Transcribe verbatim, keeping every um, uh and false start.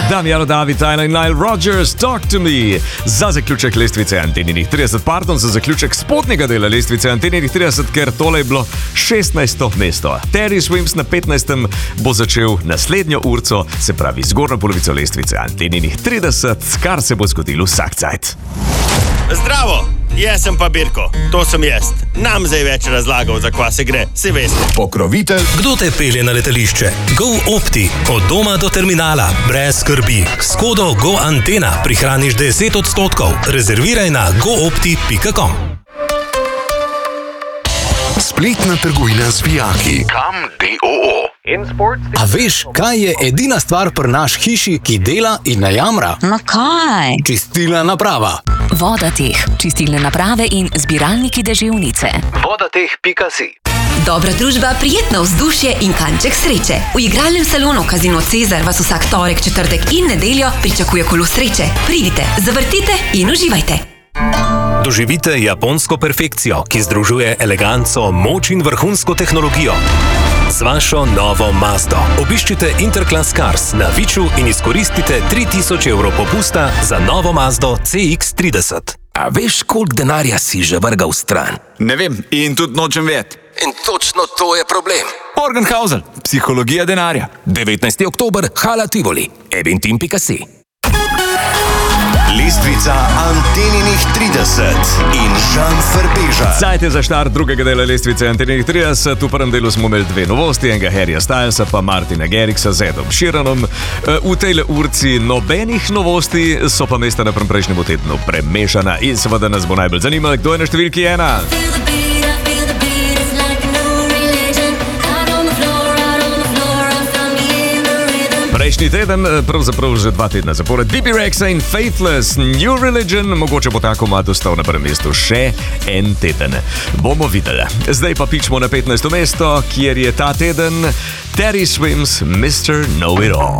Damiano David, Tyler in Nile Rodgers, Talk to Me. Za zaključek lestvice Anteninih trideset, pardon, za zaključek spodnjega dela lestvice Anteninih trideset, ker tole je bilo šestnajsto mesto. Terry Swims na petnajstem bo začel naslednjo urco, se pravi zgornjo polovico lestvice Anteninih trideset, kar se bo zgodilo vsak cajt. Zdravo, jaz sem pa Birko, to sem jaz. Nam zdaj več razlagal, za kva se gre, si veste. Pokrovitelj. Kdo te pelje na letališče? GoOpti. Od doma do terminala. Brez skrbi. S kodo GoAntena prihraniš deset odstotkov. Rezerviraj na goopti pika com. Spletna trgovina z vijaki. Kam D O O. A veš, kaj je edina stvar pri naš hiši, ki dela in ne jamra? No kaj? Čistilna naprava. Vodateh, čistilne naprave in zbiralniki deževnice. vodateh pika si. Dobra družba, prijetno vzdušje in kanček sreče. V igralnem salonu Casino Cezar vas vsak torek, četrtek in nedeljo pričakuje kolo sreče. Pridite, zavrtite in uživajte. Doživite japonsko perfekcijo, ki združuje eleganco, moč in vrhunsko tehnologijo. Z vašo novo Mazdo. Obiščite Interclass Cars na Viču in izkoristite tri tisoč evrov popusta za novo Mazdo C X trideset. A veš, koliko denarja si že vrgal stran? Ne vem in tudi nočem vedeti. In točno to je problem. Morgenhausen, psihologija denarja. devetnajsti oktober, Hala Tivoli, eventim pika si. Lestvica Anteninih trideset in Žan Frbeža. Cajt je za štart drugega dela lestvice Anteninih trideset. V prvem delu smo imeli dve novosti, enega Harryja Stylesa pa Martina Garrixa z Edom Sheeranom. V tejle urci nobenih novosti, so pa mesta na prejšnjem tednu premešana in seveda nas bo najbolj zanimalo, kdo je na številki ena. Prejšnji teden, pravzaprav že dva tedna zapored, Bibi Rexa in Faithless, New Religion, mogoče bo ta komad ostal na prvem mestu še en teden. Bomo videli. Zdaj pa pičemo na petnajsto mesto, kjer je ta teden Terry Swims, mister Know It All.